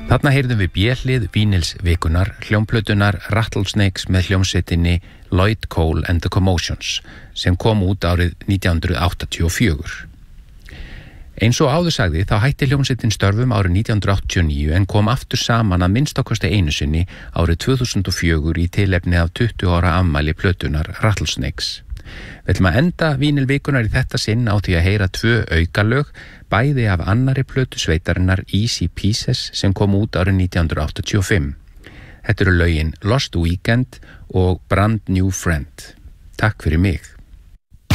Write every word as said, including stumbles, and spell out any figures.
Þarna heyrðum við B-hlið Vínils vikunar, hljómplötunar Rattlesnakes með hljómsveitinni Lloyd Cole and the Commotions sem kom út árið nítján hundruð áttatíu og fjögur. Eins og áður sagði þá hætti hljómsveitin störfum árið nítján hundruð áttatíu og níu en kom aftur saman að minnstakosti einu sinni árið tvö þúsund og fjögur í tilefni af tuttugu ára afmæli plötunar Rattlesnakes. Við ætlum að enda Vínil vikunar í þetta sinn á því að heyra tvö aukalög, bæði af annarri plötu sveitarinnar Easy Pieces sem kom út árið nítján hundruð áttatíu og fimm. Þetta eru lögin Lost Weekend og Brand New Friend. Takk fyrir mig.